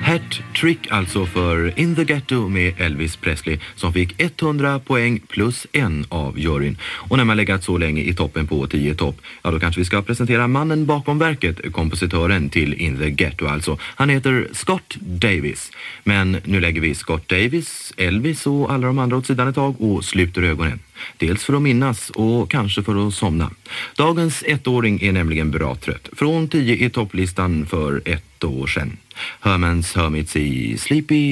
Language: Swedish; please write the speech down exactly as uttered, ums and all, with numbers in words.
Hat-trick alltså för In the Ghetto med Elvis Presley som fick hundra poäng plus en av juryn. Och när man legat så länge i toppen på tio topp, ja då kanske vi ska presentera mannen bakom verket, kompositören till In the Ghetto alltså. Han heter Scott Davis. Men nu lägger vi Scott Davis, Elvis och alla de andra åt sidan ett tag och sluter ögonen. Dels för att minnas och kanske för att somna. Dagens ettåring är nämligen bra trött. Från tio i topplistan för ett år sedan. Herman's Hermits i Sleepy